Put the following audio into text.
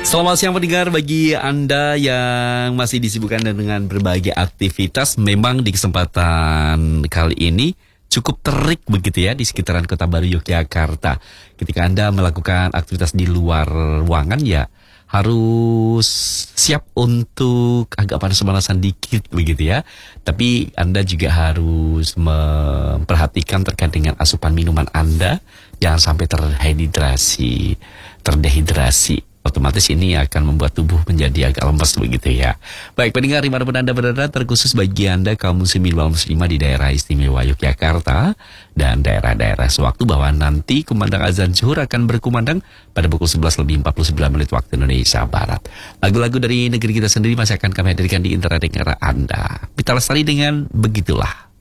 Selamat siang pendengar, bagi Anda yang masih disibukkan dengan berbagai aktivitas, memang di kesempatan kali ini cukup terik begitu ya di sekitaran Kota Baru Yogyakarta. Ketika Anda melakukan aktivitas di luar ruangan ya harus siap untuk agak panas-panasan dikit begitu ya. Tapi Anda juga harus memperhatikan terkait dengan asupan minuman Anda, jangan sampai terdehidrasi. Otomatis ini akan membuat tubuh menjadi agak lemes begitu ya. Baik pendengar, dimanapun Anda berada, terkhusus bagi Anda kaum muslimin wal muslimah di daerah istimewa Yogyakarta dan daerah-daerah sewaktu bahwa nanti kumandang azan zuhur akan berkumandang pada pukul 11:49 waktu Indonesia Barat. Lagu-lagu dari negeri kita sendiri masih akan kami hadirkan di internet Anda. Kita lestari dengan Begitulah.